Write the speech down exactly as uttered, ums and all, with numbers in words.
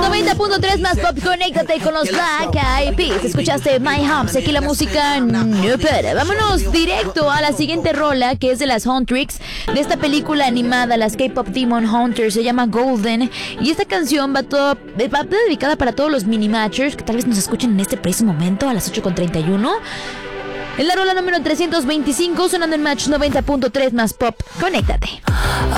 noventa punto tres más pop, conéctate con los Black Eyed Peas. Escuchaste My Humps, aquí la música no para. Vámonos directo a la siguiente rola, que es de las Huntrix, de esta película animada, las K-Pop Demon Hunters, se llama Golden. Y esta canción va, todo, va dedicada para todos los mini-matchers que tal vez nos escuchen en este preciso momento a las ocho con treinta y uno. En la rola número trescientos veinticinco, sonando en Match noventa punto tres más pop, conéctate.